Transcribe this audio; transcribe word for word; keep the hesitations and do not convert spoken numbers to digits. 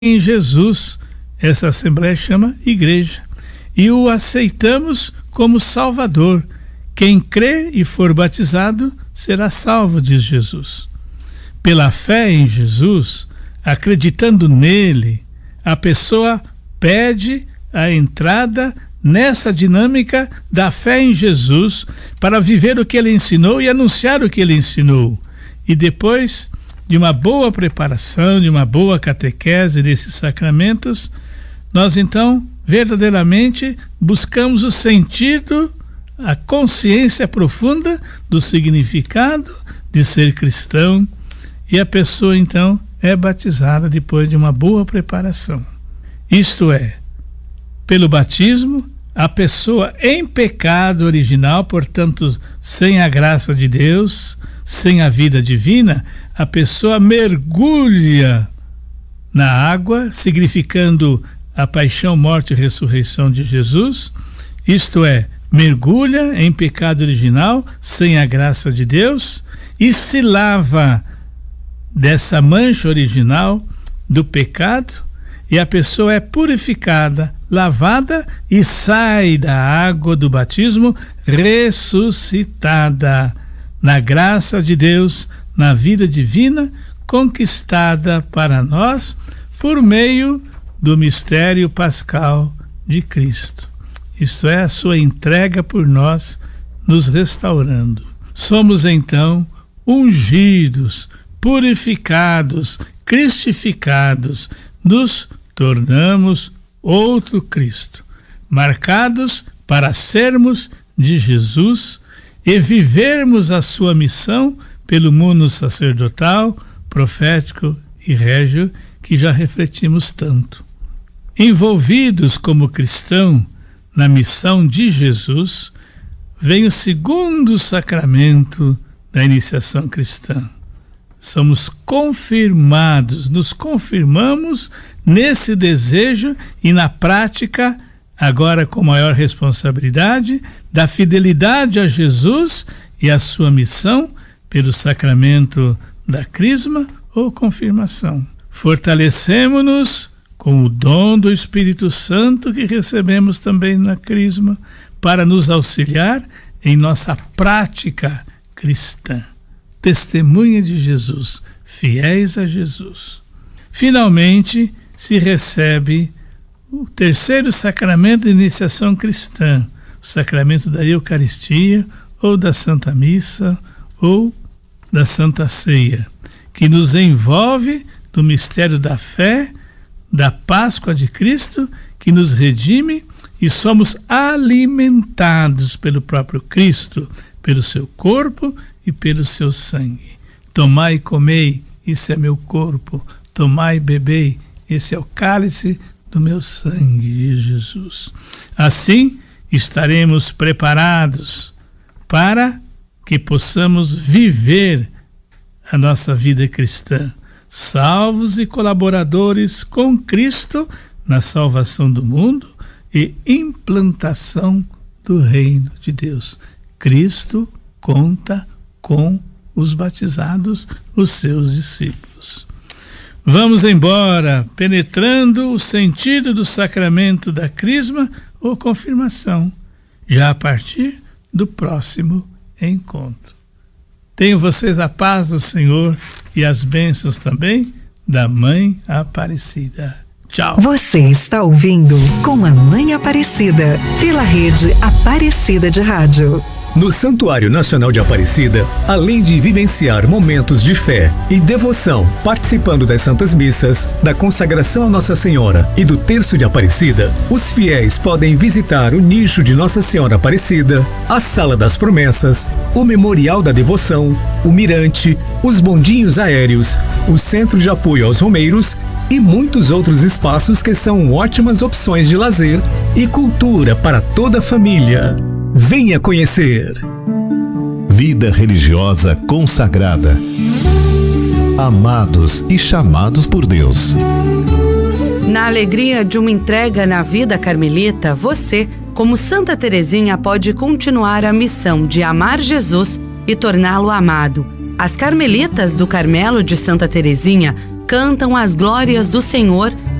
em Jesus. Essa Assembleia chama Igreja. E o aceitamos como Salvador. Quem crê e for batizado será salvo, diz Jesus. Pela fé em Jesus, acreditando nele, a pessoa pede a entrada nessa dinâmica da fé em Jesus para viver o que ele ensinou e anunciar o que ele ensinou. E depois de uma boa preparação, de uma boa catequese desses sacramentos, nós então verdadeiramente buscamos o sentido, a consciência profunda do significado de ser cristão, e a pessoa então é batizada depois de uma boa preparação. Isto é, pelo batismo, a pessoa em pecado original, portanto, sem a graça de Deus, sem a vida divina, a pessoa mergulha na água, significando a paixão, morte e ressurreição de Jesus, isto é, mergulha em pecado original, sem a graça de Deus, e se lava dessa mancha original do pecado, e a pessoa é purificada, lavada e sai da água do batismo ressuscitada na graça de Deus, na vida divina, conquistada para nós por meio do mistério pascal de Cristo. Isto é, a sua entrega por nós, nos restaurando. Somos então ungidos, purificados, cristificados, nos tornamos outro Cristo, marcados para sermos de Jesus e vivermos a sua missão pelo mundo sacerdotal, profético e régio, que já refletimos tanto. Envolvidos como cristão na missão de Jesus, vem o segundo sacramento da iniciação cristã. Somos confirmados, nos confirmamos nesse desejo e na prática, agora com maior responsabilidade, da fidelidade a Jesus e a sua missão pelo sacramento da crisma ou confirmação. Fortalecemo-nos com o dom do Espírito Santo que recebemos também na crisma para nos auxiliar em nossa prática cristã. Testemunha de Jesus, fiéis a Jesus. Finalmente, se recebe o terceiro sacramento de iniciação cristã, o sacramento da Eucaristia, ou da Santa Missa, ou da Santa Ceia, que nos envolve no mistério da fé, da Páscoa de Cristo, que nos redime e somos alimentados pelo próprio Cristo, pelo seu corpo e pelo seu sangue. Tomai e comei, isso é meu corpo. Tomai e bebei, esse é o cálice do meu sangue, de Jesus. Assim, estaremos preparados para que possamos viver a nossa vida cristã, salvos e colaboradores com Cristo na salvação do mundo e implantação do reino de Deus. Cristo conta com os batizados, os seus discípulos. Vamos embora, penetrando o sentido do sacramento da crisma ou confirmação, já a partir do próximo encontro. Tenham vocês a paz do Senhor e as bênçãos também da Mãe Aparecida. Tchau. Você está ouvindo Com a Mãe Aparecida, pela rede Aparecida de Rádio. No Santuário Nacional de Aparecida, além de vivenciar momentos de fé e devoção, participando das Santas Missas, da consagração a Nossa Senhora e do Terço de Aparecida, os fiéis podem visitar o nicho de Nossa Senhora Aparecida, a Sala das Promessas, o Memorial da Devoção, o Mirante, os bondinhos aéreos, o Centro de Apoio aos Romeiros e muitos outros espaços que são ótimas opções de lazer e cultura para toda a família. Venha conhecer. Vida religiosa consagrada. Amados e chamados por Deus. Na alegria de uma entrega na vida carmelita, você, como Santa Teresinha, pode continuar a missão de amar Jesus e torná-lo amado. As Carmelitas do Carmelo de Santa Teresinha cantam as glórias do Senhor